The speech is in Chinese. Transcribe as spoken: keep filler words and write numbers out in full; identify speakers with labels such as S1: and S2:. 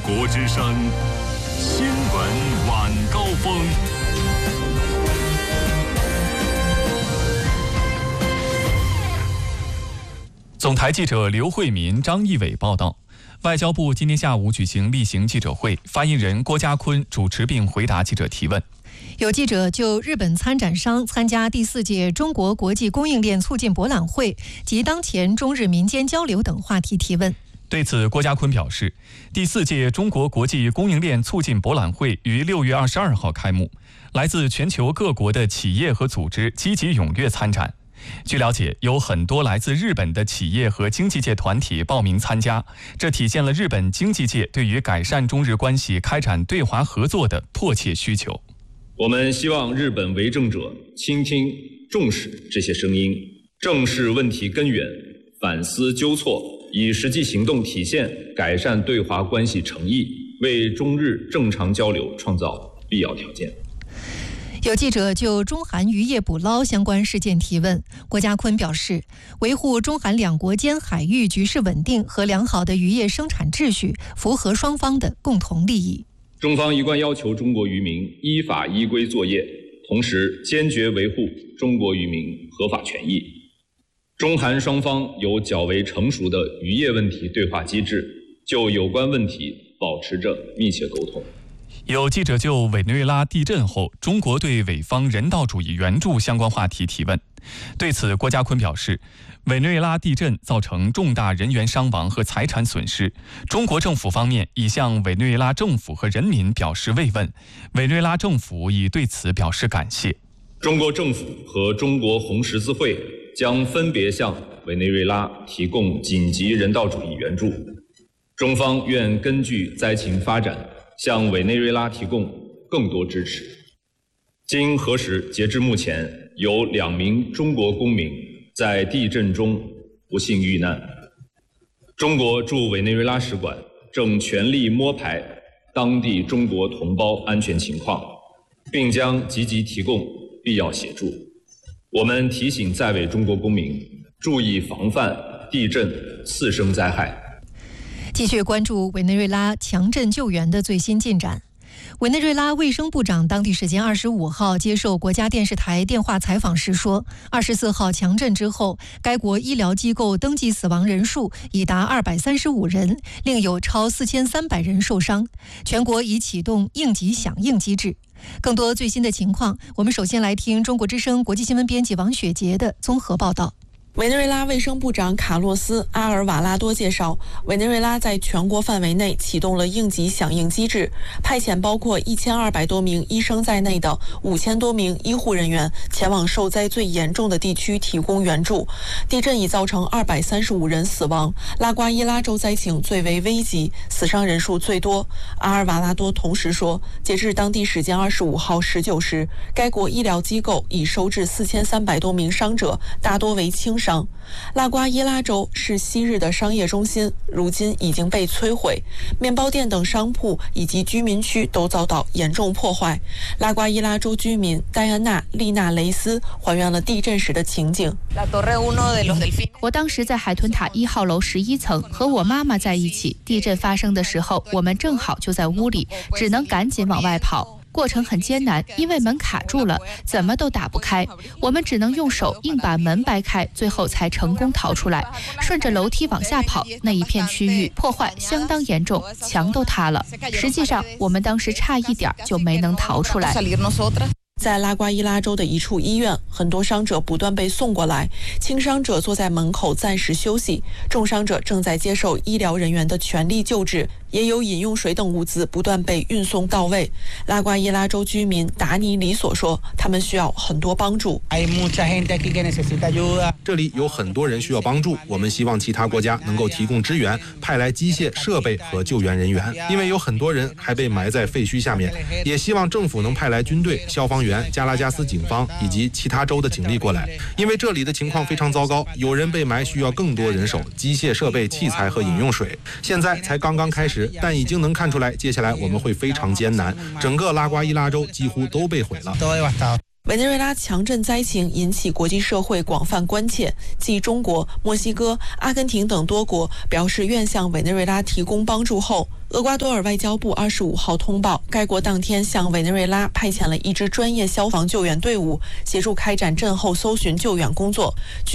S1: 国之声新闻晚高峰。总台记者刘慧民、张义伟报道。外交部今天下午举行例行记者会，发言人郭家坤主持并回答记者提问。
S2: 有记者就日本参展商参加第四届中国国际供应链促进博览会及当前中日民间交流等话题提问。
S1: 对此，郭家坤表示，第四届中国国际供应链促进博览会于六月二十二号开幕，来自全球各国的企业和组织积极踊跃参展。据了解，有很多来自日本的企业和经济界团体报名参加，这体现了日本经济界对于改善中日关系、开展对华合作的迫切需求。
S3: 我们希望日本为政者倾听、重视这些声音，正视问题根源，反思纠错，以实际行动体现改善对华关系诚意，为中日正常交流创造必要条件。
S2: 有记者就中韩渔业捕捞相关事件提问，郭家坤表示，维护中韩两国间海域局势稳定和良好的渔业生产秩序，符合双方的共同利益。
S3: 中方一贯要求中国渔民依法依规作业，同时坚决维护中国渔民合法权益。中韩双方有较为成熟的渔业问题对话机制，就有关问题保持着密切沟通。
S1: 有记者就委内瑞拉地震后中国对委方人道主义援助相关话题提问。对此，郭家坤表示，委内瑞拉地震造成重大人员伤亡和财产损失，中国政府方面已向委内瑞拉政府和人民表示慰问，委内瑞拉政府已对此表示感谢。
S3: 中国政府和中国红十字会将分别向委内瑞拉提供紧急人道主义援助，中方愿根据灾情发展向委内瑞拉提供更多支持。经核实，截至目前，有两名中国公民在地震中不幸遇难。中国驻委内瑞拉使馆正全力摸排当地中国同胞安全情况，并将积极提供必要协助。我们提醒在委中国公民注意防范地震次生灾害。
S2: 继续关注委内瑞拉强震救援的最新进展。委内瑞拉卫生部长当地时间二十五号接受国家电视台电话采访时说，二十四号强震之后，该国医疗机构登记死亡人数已达二百三十五人，另有超四千三百人受伤，全国已启动应急响应机制。更多最新的情况，我们首先来听中国之声国际新闻编辑王雪杰的综合报道。
S4: 委内瑞拉卫生部长卡洛斯·阿尔瓦拉多介绍，委内瑞拉在全国范围内启动了应急响应机制，派遣包括一千二百多名医生在内的五千多名医护人员前往受灾最严重的地区提供援助。地震已造成二百三十五人死亡，拉瓜伊拉州灾情最为危急，死伤人数最多。阿尔瓦拉多同时说，截至当地时间二十五号十九时，该国医疗机构已收治四千三百多名伤者，大多为轻伤。拉瓜伊拉州是昔日的商业中心，如今已经被摧毁，面包店等商铺以及居民区都遭到严重破坏。拉瓜伊拉州居民戴安娜·丽娜雷斯还原了地震时的情景。
S5: 我当时在海豚塔一号楼十一层，和我妈妈在一起。地震发生的时候，我们正好就在屋里，只能赶紧往外跑。过程很艰难，因为门卡住了，怎么都打不开，我们只能用手硬把门掰开，最后才成功逃出来。顺着楼梯往下跑，那一片区域破坏相当严重，墙都塌了。实际上，我们当时差一点就没能逃出来。
S4: 在拉瓜伊拉州的一处医院，很多伤者不断被送过来，轻伤者坐在门口暂时休息，重伤者正在接受医疗人员的全力救治，也有饮用水等物资不断被运送到位。拉瓜伊拉州居民达尼里索说，他们需要很多帮助。
S6: 这里有很多人需要帮助，我们希望其他国家能够提供支援，派来机械设备和救援人员，因为有很多人还被埋在废墟下面。也希望政府能派来军队、消防员、加拉加斯警方以及其他州的警力过来，因为这里的情况非常糟糕，有人被埋需要更多人手、机械设备、器材和饮用水。现在才刚刚开始，但已经能看出来，接下来我们会非常艰难。整个拉瓜伊拉州几乎都被毁了。
S4: 委内瑞拉强震灾情引起国际社会广泛关切，继中国、墨西哥、阿根廷等多国表示愿向委内瑞拉提供帮助后，厄瓜多尔外交部二十五号通报，该国当天向委内瑞拉派遣了一支专业消防救援队伍，协助开展震后搜寻救援工作。